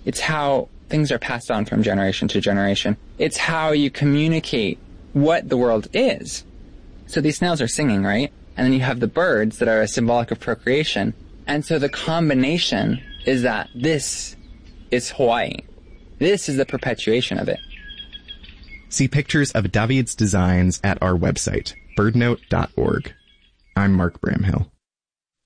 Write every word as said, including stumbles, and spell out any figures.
It's how things are passed on from generation to generation. It's how you communicate what the world is. So these snails are singing, right? And then you have the birds that are symbolic of procreation. And so the combination is that this is Hawaii. This is the perpetuation of it. See pictures of David's designs at our website, birdnote dot org. I'm Mark Bramhill.